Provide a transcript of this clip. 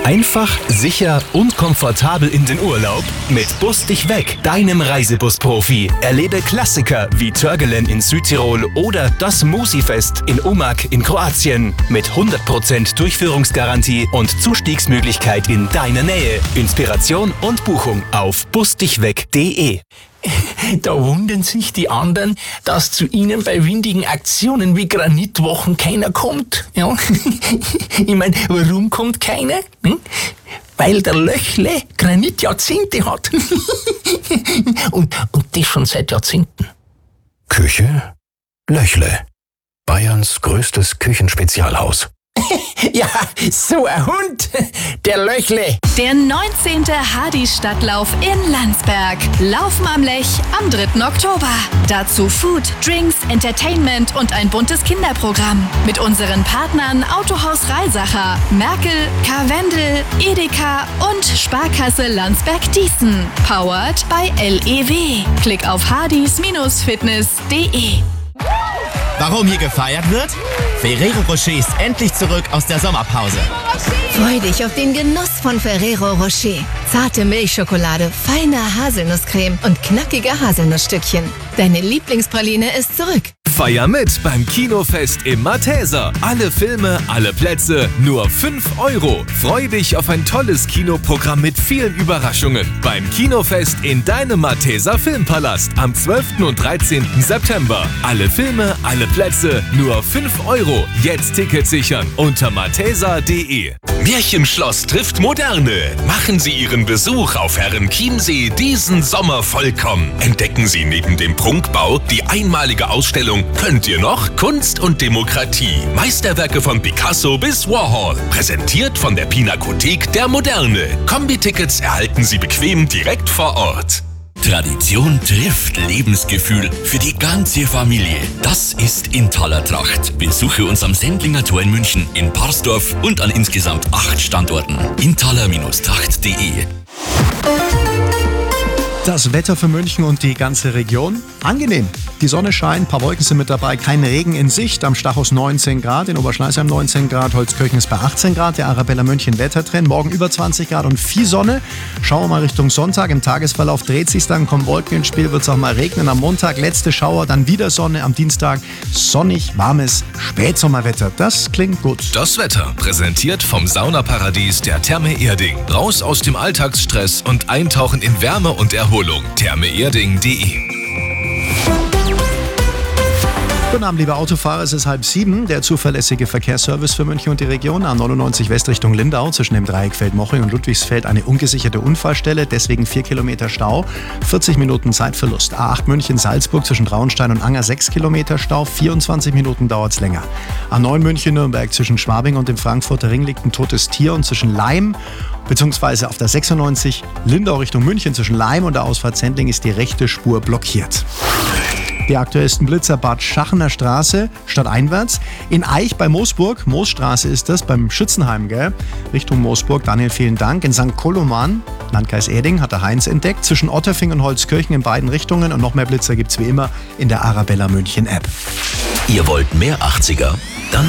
Einfach, sicher und komfortabel in den Urlaub mit Bus dich weg, deinem Reisebus-Profi. Erlebe Klassiker wie Törgelen in Südtirol oder das Musifest in Umag in Kroatien mit 100% Durchführungsgarantie und Zustiegsmöglichkeit in deiner Nähe. Inspiration und Buchung auf busdichweg.de. Da wundern sich die anderen, dass zu ihnen bei windigen Aktionen wie Granitwochen keiner kommt. Ja? Ich meine, warum kommt keiner? Weil der Löchle Granitjahrzehnte hat. und das schon seit Jahrzehnten. Küche Löchle. Bayerns größtes Küchenspezialhaus. Ja, so ein Hund, der Löchle. Der 19. Hadi-Stadtlauf in Landsberg. Laufen am Lech am 3. Oktober. Dazu Food, Drinks, Entertainment und ein buntes Kinderprogramm. Mit unseren Partnern Autohaus Reisacher, Merkel, Karwendel, Edeka und Sparkasse Landsberg-Dießen. Powered by LEW. Klick auf hadis-fitness.de. Warum hier gefeiert wird? Ferrero Rocher ist endlich zurück aus der Sommerpause. Freu dich auf den Genuss von Ferrero Rocher. Zarte Milchschokolade, feine Haselnusscreme und knackige Haselnussstückchen. Deine Lieblingspraline ist zurück. Feier mit beim Kinofest im Malteser. Alle Filme, alle Plätze, nur 5 €. Freu dich auf ein tolles Kinoprogramm mit vielen Überraschungen. Beim Kinofest in deinem Malteser Filmpalast am 12. und 13. September. Alle Filme, alle Plätze, nur 5 €. Jetzt Tickets sichern unter malteser.de. Märchenschloss trifft Moderne. Machen Sie Ihren Besuch auf Herrenchiemsee diesen Sommer vollkommen. Entdecken Sie neben dem Prunkbau die einmalige Ausstellung Könnt ihr noch? Kunst und Demokratie. Meisterwerke von Picasso bis Warhol. Präsentiert von der Pinakothek der Moderne. Kombi-Tickets erhalten Sie bequem direkt vor Ort. Tradition trifft Lebensgefühl für die ganze Familie. Das ist Intaler Tracht. Besuche uns am Sendlinger Tor in München, in Parsdorf und an insgesamt 8 Standorten. intaler-tracht.de. Das Wetter für München und die ganze Region? Angenehm. Die Sonne scheint, ein paar Wolken sind mit dabei, kein Regen in Sicht. Am Stachus 19 Grad, in Oberschleißheim 19 Grad, Holzkirchen ist bei 18 Grad. Der Arabella München Wettertrend, morgen über 20 Grad und viel Sonne. Schauen wir mal Richtung Sonntag. Im Tagesverlauf dreht sich's dann, kommen Wolken ins Spiel, wird es auch mal regnen. Am Montag letzte Schauer, dann wieder Sonne. Am Dienstag sonnig, warmes Spätsommerwetter. Das klingt gut. Das Wetter präsentiert vom Saunaparadies der Therme Erding. Raus aus dem Alltagsstress und eintauchen in Wärme und Erholung. thermeerding.de. Guten Abend, liebe Autofahrer, es ist 6:30. Der zuverlässige Verkehrsservice für München und die Region. A99 West Richtung Lindau zwischen dem Dreieck Feldmoching und Ludwigsfeld eine ungesicherte Unfallstelle, deswegen 4 Kilometer Stau, 40 Minuten Zeitverlust. A8 München-Salzburg zwischen Traunstein und Anger 6 Kilometer Stau, 24 Minuten dauert's länger. A9 München-Nürnberg zwischen Schwabing und dem Frankfurter Ring liegt ein totes Tier und zwischen Laim beziehungsweise auf der 96 Lindau Richtung München zwischen Laim und der Ausfahrt Sendling ist die rechte Spur blockiert. Die aktuellsten Blitzer Bad Schachener Straße stadteinwärts. In Eich bei Moosburg, Moosstraße ist das, beim Schützenheim, gell? Richtung Moosburg. Daniel, vielen Dank. In St. Koloman, Landkreis Erding, hat der Heinz entdeckt. Zwischen Otterfing und Holzkirchen in beiden Richtungen. Und noch mehr Blitzer gibt's wie immer in der Arabella München App. Ihr wollt mehr 80er? Dann